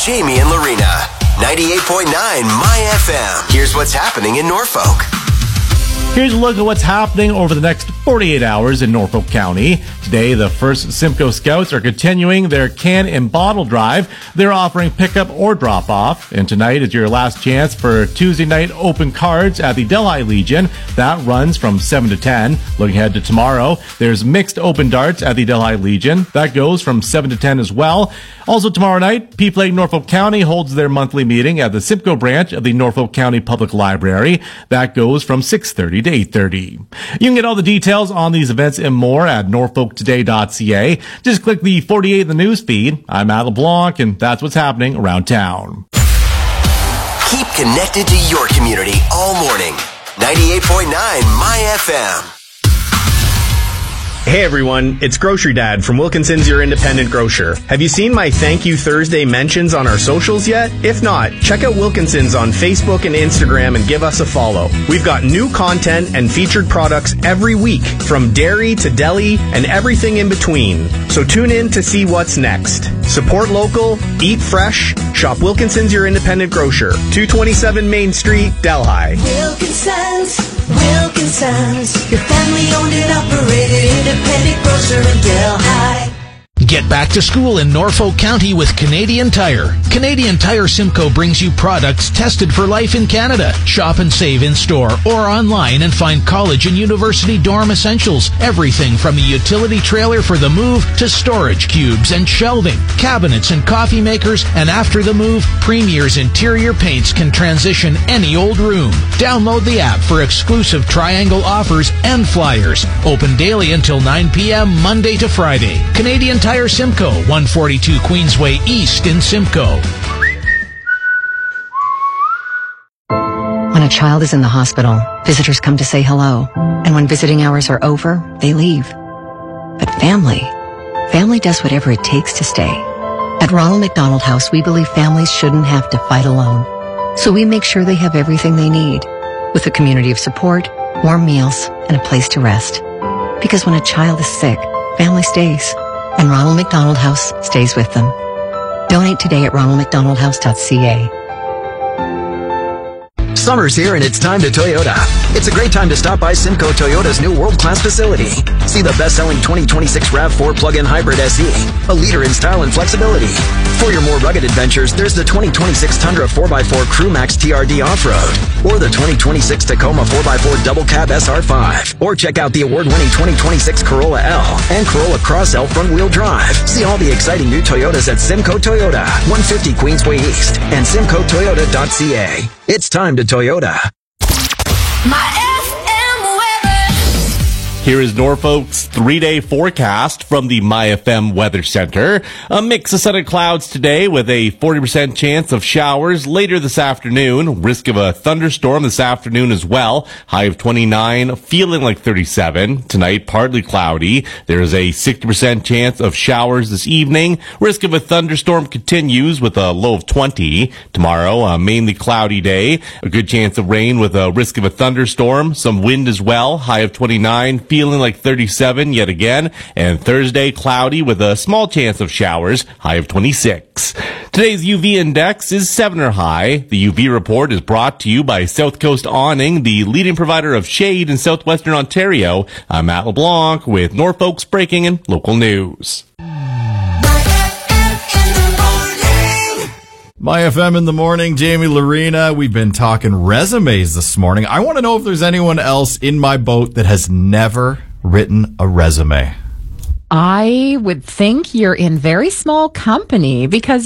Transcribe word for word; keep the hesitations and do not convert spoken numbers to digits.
Jamie and Lorena. ninety-eight point nine My F M. Here's what's happening in Norfolk. Here's a look at what's happening over the next forty-eight hours in Norfolk County. Today, the first Simcoe Scouts are continuing their can and bottle drive. They're offering pickup or drop-off. And tonight is your last chance for Tuesday night open cards at the Delhi Legion. That runs from seven to ten. Looking ahead to tomorrow, there's mixed open darts at the Delhi Legion. That goes from seven to ten as well. Also tomorrow night, People Lake Norfolk County holds their monthly meeting at the Simcoe branch of the Norfolk County Public Library. That goes from six thirty to eight thirty. You can get all the details on these events and more at norfolk today dot c a. Just click the forty-eight in the news feed. I'm Matt LeBlanc, and that's what's happening around town. Keep connected to your community all morning. ninety-eight point nine My F M. Hey everyone, it's Grocery Dad from Wilkinson's Your Independent Grocer. Have you seen my Thank You Thursday mentions on our socials yet? If not, check out Wilkinson's on Facebook and Instagram and give us a follow. We've got new content and featured products every week, from dairy to deli and everything in between. So tune in to see what's next. Support local, eat fresh, shop Wilkinson's Your Independent Grocer, two twenty-seven Main Street, Delhi. Wilkinson's, Wilkinson's, your family owned and operated independent grocer in Delhi. Get back to school in Norfolk County with Canadian Tire. Canadian Tire Simcoe brings you products tested for life in Canada. Shop and save in store or online and find college and university dorm essentials. Everything from a utility trailer for the move to storage cubes and shelving, cabinets and coffee makers, and after the move, Premier's interior paints can transition any old room. Download the app for exclusive triangle offers and flyers. Open daily until nine p.m. Monday to Friday. Canadian Tire Simcoe, one forty-two Queensway East in Simcoe. When a child is in the hospital, visitors come to say hello. And when visiting hours are over, they leave. But family, family does whatever it takes to stay. At Ronald McDonald House, we believe families shouldn't have to fight alone. So we make sure they have everything they need, with a community of support, warm meals, and a place to rest. Because when a child is sick, family stays. And Ronald McDonald House stays with them. Donate today at ronald mcdonald house dot c a. Summer's here and it's time to Toyota. It's a great time to stop by Simcoe Toyota's new world-class facility. See the best-selling twenty twenty-six RAV four plug-in hybrid S E, a leader in style and flexibility. For your more rugged adventures, there's the twenty twenty-six Tundra four by four Crew Max T R D Off-Road, or the twenty twenty-six Tacoma four by four Double Cab S R five. Or check out the award-winning twenty twenty-six Corolla L and Corolla Cross L front-wheel drive. See all the exciting new Toyotas at Simcoe Toyota, one fifty Queensway East, and simcoe toyota dot c a. It's time to Toyota. My F M weather. Here is Norfolk's three-day forecast from the My F M Weather Center. A mix of sun and clouds today with a forty percent chance of showers later this afternoon. Risk of a thunderstorm this afternoon as well. High of twenty-nine, feeling like thirty-seven. Tonight, partly cloudy. There is a sixty percent chance of showers this evening. Risk of a thunderstorm continues with a low of twenty. Tomorrow, a mainly cloudy day. A good chance of rain with a risk of a thunderstorm. Some wind as well. High of twenty-nine. Feeling like thirty-seven yet again. And Thursday, cloudy with a small chance of showers, high of twenty-six. Today's U V index is seven or high. The U V report is brought to you by South Coast Awning, the leading provider of shade in southwestern Ontario. I'm Matt LeBlanc with Norfolk's breaking and local news. My F M in the morning, Jamie, Lorena. We've been talking resumes this morning. I want to know if there's anyone else in my boat that has never written a resume. I would think you're in very small company because